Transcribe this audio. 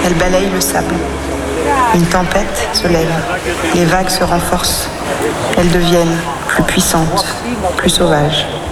Elle balaye le sable. Une tempête se lève. Les vagues se renforcent. Elles deviennent plus puissantes, plus sauvages.